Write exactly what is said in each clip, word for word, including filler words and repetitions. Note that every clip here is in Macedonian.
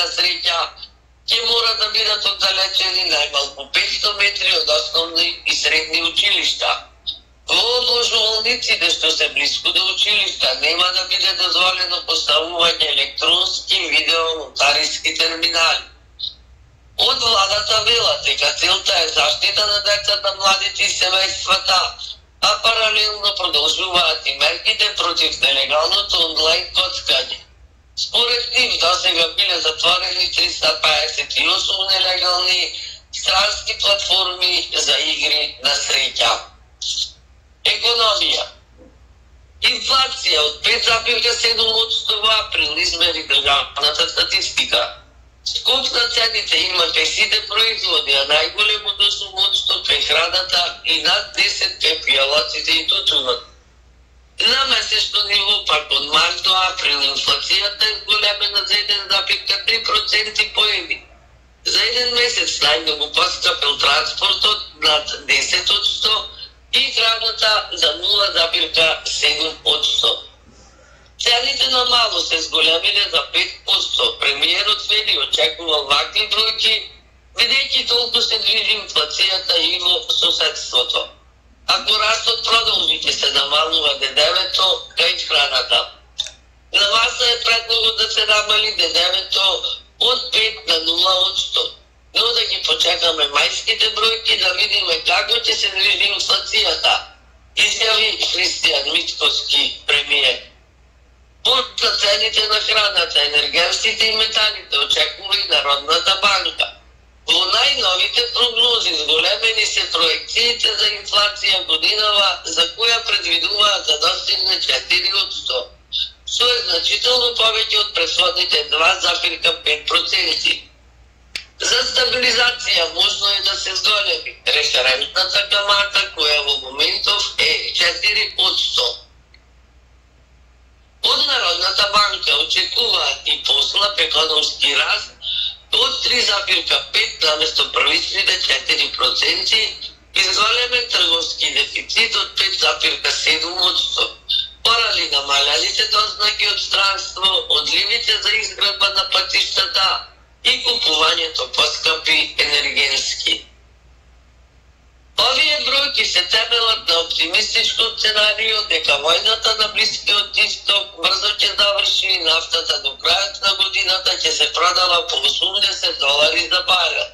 на среќа ќе мора да бидат оддалечени најмалку петстотини метри од основни и средни училишта. Во одложувалниците што се блиску до училишта нема да биде дозволено поставување електронски и видео-нотариски терминали. Од владата велат дека целта е заштита на децата, младите и семејствата, а паралелно продолжуваат и мерките против нелегалното онлайн коцкање. Според нив досега биле затворени триста паесет и осум нелегални странски платформи за игри на среќа. Економија. Инфлација од пет запирка седум одсто во април измери државната статистика. Скок на цените има кај сите производи, а најголемото сумодство кај храната и над десет кај пијалаците и тутунот. На месечно ниво, пак од март до април, инфлацијата е зголемена за еден запирка три проценти поеми. За еден месец најмногу поскапел транспортот над десет одсто и храната за нула запирка седум одсто. Цените на мало се зголемиле за пет одсто. Премиерот вели очекувал вакви бројки, бидејќи толку се движи инфлацијата и во соседството. Ако растот продолжи, ќе се намалува Д Д В-то кај храната. На маса е предного да се намали Д Д В-то од пет на нула одсто. Но да ги почекаме мајските бројки да видиме како ќе се движи инфлацијата, изјави Христијан Мицкоски, премиер. Под цените на храната, енергетските и металите очекува и Народната банка. Во најновите прогнози зголемени се проекциите за инфлација годинава, за која предвидуваат да достигне четири одсто, што е значително повеќе од претходните два запирка пет проценти. За стабилизација можно е да се зголеми референтната камата, која во моментов е четири одсто. Од Народната банка очекуваат и послаб економски раст од три запирка пет наместо првичните четири проценти и зголемен трговски дефицит од пет запирка седум одсто. Поради намалелите дознаки од странство, одливите за изградба на патиштата и купувањето поскапи енергенски. Овие бројки се темелат на оптимистичко сценарио дека војната на Блискиот Исток брзо ќе заврши и нафтата до крајот на годината ќе се продава по осумдесет долари за барел.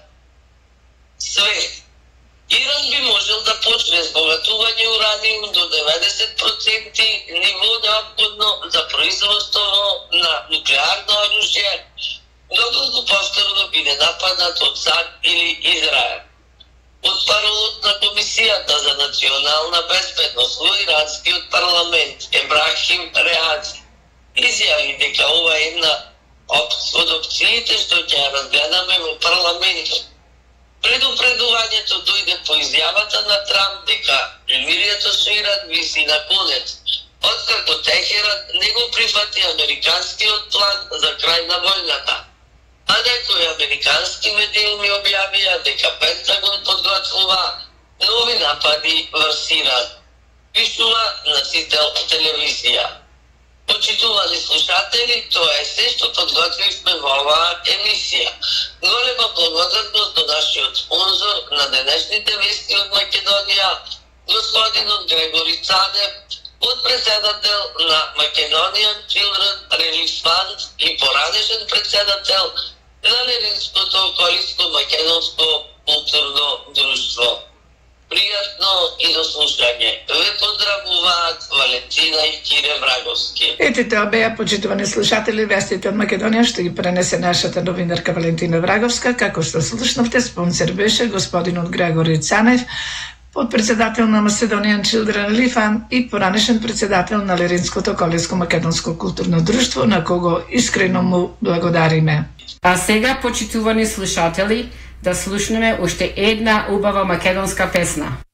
Све. Иран би можел да почне збогатување ураниум до деветдесет проценти, ниво неопходно за производство на нуклеарно оружје, доколку повторно биде нападнат од САД или Израел. Потпаролот на Комисијата за национална безбедност во иранскиот парламент Ебрахим Реази изјави дека ова е една од опциите што ќе ја разгледаме во парламентот. Предупредувањето дојде по изјавата на Трамп дека примирието со Иран виси на конец, откако Техеран не го прифати американскиот план за крај на војната. А некои американски медиуми објавија дека Пентагон подготвува нови напади врз Иран, пишува на Цител телевизија. Почитувани слушатели, тоа е се што подготвивме во оваа емисија. Голема благодарност до нашиот спонзор на денешните вести од Македонија, господинот Грегори Цанев, подпредседател на Macedonian Children Relief Fund и поранешен председател на Леринското околиско македонско културно друштво. Пријатно и до слушање. Ве поздравуваат Валентина и Кире Враговски. Ете тоа беа, почитувани слушатели, вестите од Македонија што ги пренесе нашата новинарка Валентина Враговска. Како што слушнавте, спонсор беше господинот Грегори Цанев, подпредседател на Macedonian Children Relief Fund и поранешен председател на Леринското околиско македонско културно друштво, на кого искрено му благодариме. А сега, почитувани слушатели, да слушнеме уште една убава македонска песна.